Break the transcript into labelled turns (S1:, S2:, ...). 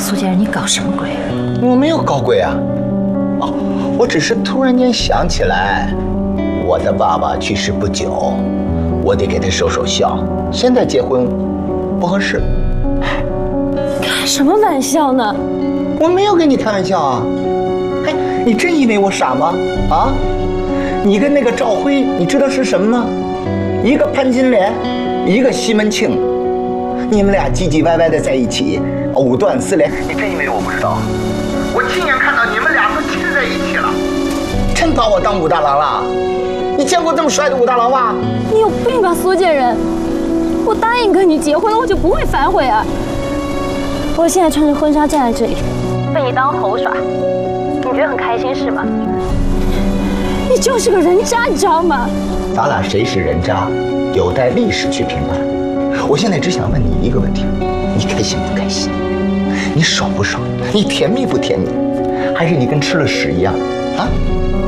S1: 苏家人，你搞什么鬼啊？
S2: 我没有搞鬼啊！哦，我只是突然间想起来，我的爸爸去世不久，我得给他守守孝。现在结婚不合适。
S1: 开什么玩笑呢？
S2: 我没有跟你开玩笑啊！哎，你真以为我傻吗？啊？你跟那个赵辉，你知道是什么吗？一个潘金莲，一个西门庆，你们俩唧唧歪歪的在一起，藕断丝连。你真以为我不知道？我亲眼看到你们俩都亲在一起了，真把我当武大郎了？你见过这么帅的武大郎吗？
S1: 你有病吧，苏家人！我答应跟你结婚了，我就不会反悔啊！我现在穿着婚纱站在这里，被你当猴耍，你觉得很开心是吗？你就是个人渣，你知道吗？
S2: 咱俩谁是人渣，有待历史去评判。我现在只想问你一个问题：你开心不开心？你爽不爽？你甜蜜不甜蜜？还是你跟吃了屎一样啊？